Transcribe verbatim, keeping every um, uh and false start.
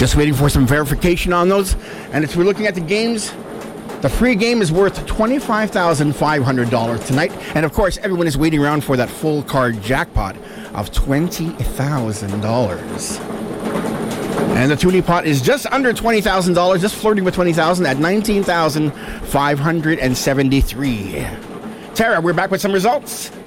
Just waiting for some verification on those. And if we're looking at the games, the free game is worth twenty-five thousand five hundred dollars tonight. And of course, everyone is waiting around for that full card jackpot of twenty thousand dollars. And the Toonie pot is just under twenty thousand dollars, just flirting with twenty thousand dollars at nineteen thousand five hundred seventy-three. Tara, we're back with some results.